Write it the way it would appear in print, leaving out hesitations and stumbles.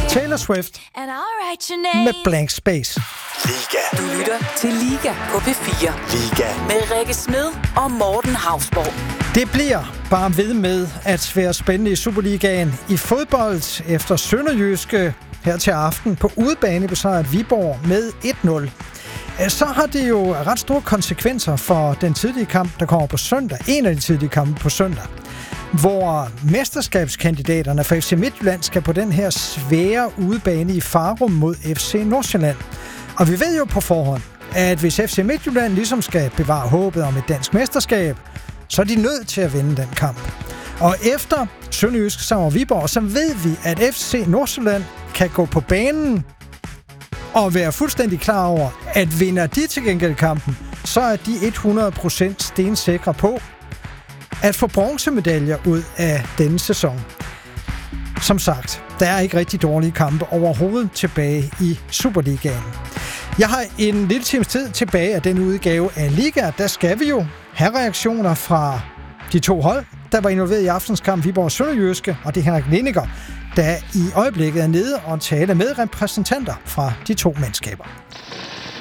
Taylor Swift med Blank Space. Liga. Du lytter til Liga på P4. Liga. Med Rikke Smed og Morten Hausborg. Det bliver bare ved med at være spændende i Superligaen i fodbold efter SønderjyskE her til aften på udebane besejret Viborg med 1-0. Så har det jo ret store konsekvenser for den tidlige kamp, der kommer på søndag. En af de tidlige kampe på søndag, hvor mesterskabskandidaterne fra FC Midtjylland skal på den her svære udebane i Farum mod FC Nordsjælland. Og vi ved jo på forhånd, at hvis FC Midtjylland ligesom skal bevare håbet om et dansk mesterskab, så er de nødt til at vinde den kamp. Og efter SønderjyskE sammen Viborg, så ved vi, at FC Nordsjælland kan gå på banen og være fuldstændig klar over, at vinder de til gengæld kampen, så er de 100% stensikre på at få bronzemedaljer ud af denne sæson. Som sagt, der er ikke rigtig dårlige kampe overhovedet tilbage i Superligaen. Jeg har en lille times tid tilbage af den udgave af Liga. Der skal vi jo have reaktioner fra de to hold, der var involveret i aftens kamp Viborg SønderjyskE, og det er Henrik Liniger, der i øjeblikket er nede og tale med repræsentanter fra de to mandskaber.